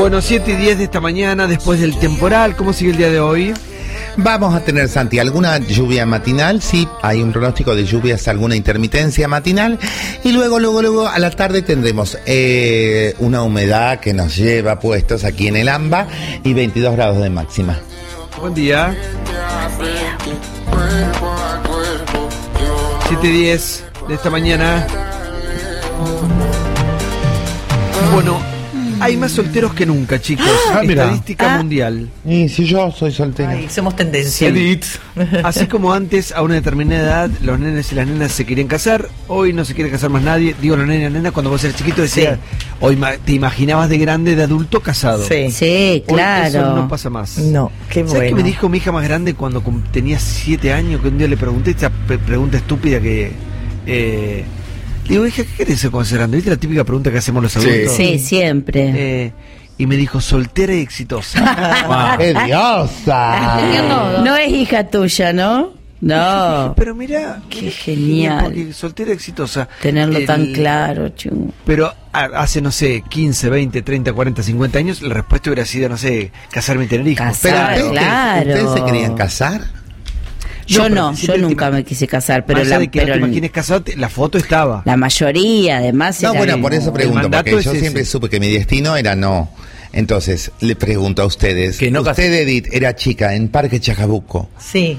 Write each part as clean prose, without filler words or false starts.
Bueno, 7:10 de esta mañana, después del temporal, ¿cómo sigue el día de hoy? Vamos a tener, Santi, alguna lluvia matinal, sí, hay un pronóstico de lluvias, alguna intermitencia matinal, y luego a la tarde tendremos una humedad que nos lleva puestos aquí en el AMBA y 22 grados de máxima. Buen día. 7:10 de esta mañana. Bueno, hay más solteros que nunca, chicos. Estadística mundial. Y si yo soy soltero. Ay, somos tendencia. Edith. Así como antes, a una determinada edad, los nenes y las nenas se querían casar, hoy no se quiere casar más nadie. Digo, los nenes y las nenas, cuando vos eras chiquito decías, hoy te imaginabas de grande, de adulto, casado. Sí, claro. Hoy eso no pasa más. No, qué bueno. ¿Sabes qué me dijo mi hija más grande cuando tenía 7 años? Que un día le pregunté esta pregunta estúpida que... digo, hija, ¿qué querés ser cuando seas grande? ¿Viste la típica pregunta que hacemos los adultos? Sí, siempre. Y me dijo, soltera y exitosa. ¡Qué diosa! No es hija tuya, ¿no? No. Pero mira, qué genial. Porque soltera y exitosa. Tenerlo tan claro, chungo. Pero hace, no sé, 15, 20, 30, 40, 50 años, la respuesta hubiera sido, no sé, casarme y tener hijos. Casar, pero claro. ¿Ustedes se querían casar? Yo nunca me quise casar, pero te imagines casado, la foto estaba. La mayoría, además. No, bueno, por eso pregunto, porque yo siempre supe que mi destino era no. Entonces, le pregunto a ustedes, que no usted, Edith, era chica en Parque Chacabuco. Sí,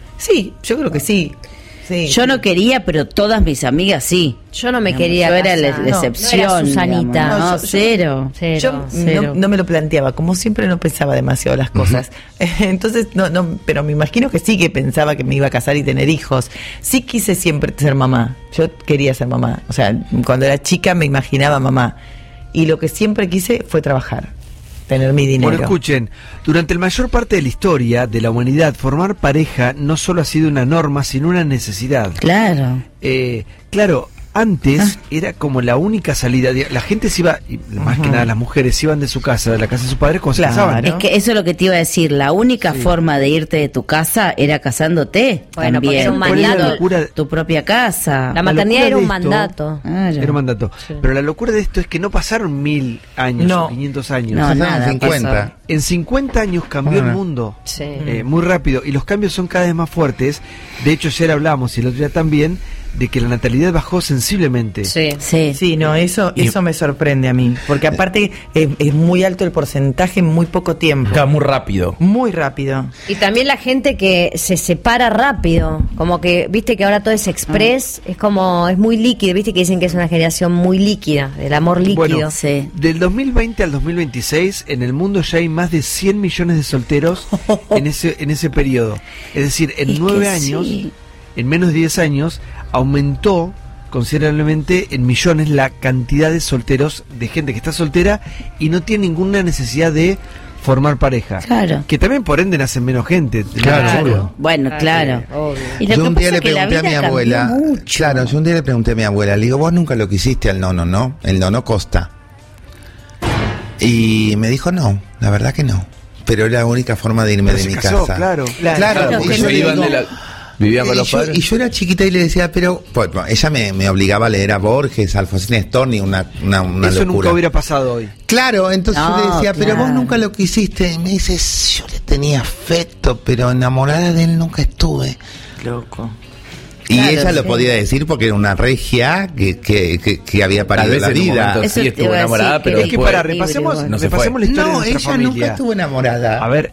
yo creo que sí. Yo no quería, pero todas mis amigas sí. Yo no me quería casar. Yo era la excepción. No era Susanita. No, cero. Yo no me lo planteaba, como siempre no pensaba demasiado las cosas. Entonces, pero me imagino que sí que pensaba que me iba a casar y tener hijos. Sí quise siempre ser mamá. Yo quería ser mamá. O sea, cuando era chica me imaginaba mamá. Y lo que siempre quise fue trabajar. Tener mi dinero. Bueno, escuchen, durante la mayor parte de la historia de la humanidad, formar pareja no solo ha sido una norma, sino una necesidad. Claro. Claro, antes era como la única salida. La gente se iba, y más que nada las mujeres, se iban de su casa, de la casa de sus padres, cuando se casaban, ¿no? Es que eso es lo que te iba a decir. La única forma de irte de tu casa era casándote. Bueno, también. porque era un mandato. Tu propia casa. La maternidad era un mandato. Era un mandato. Sí. Pero la locura de esto es que no pasaron 1000 años o 500 años. No, nada, 50. pasó. En 50 años cambió el mundo. Sí. Muy rápido. Y los cambios son cada vez más fuertes. De hecho, ayer hablamos, y el otro día también, de que la natalidad bajó sensiblemente. Sí, no, eso me sorprende a mí, porque aparte es muy alto el porcentaje en muy poco tiempo. Está muy rápido. Muy rápido. Y también la gente que se separa rápido, como que, viste que ahora todo es express, es muy líquido, viste que dicen que es una generación muy líquida, el amor líquido. Bueno, del 2020 al 2026, en el mundo ya hay más de 100 millones de solteros en ese periodo. Es decir, en 9 años, en menos de 10 años, aumentó considerablemente en millones la cantidad de solteros, de gente que está soltera y no tiene ninguna necesidad de formar pareja. Claro. Que también por ende nacen menos gente. Claro. Bueno, claro. Y yo un día le pregunté a mi abuela, yo un día le pregunté a mi abuela, le digo, vos nunca lo quisiste al nono, ¿no? El nono Costa. Y me dijo, no, la verdad que no. Pero era la única forma de irme de mi casa. Claro. Y yo le digo, vivían con los padres. Y yo era chiquita y le decía, pero bueno, ella me obligaba a leer a Borges, a Alfonsín Storni, una Eso locura. nunca hubiera pasado hoy. Claro, entonces yo le decía, pero vos nunca lo quisiste. Y me dice, yo le tenía afecto, pero enamorada de él nunca estuve. Loco. Y ella lo podía decir porque era una regia que había parido la vida. Sí estuvo enamorada, pero es que repasemos la historia de nuestra familia. Ella nunca estuvo enamorada. A ver,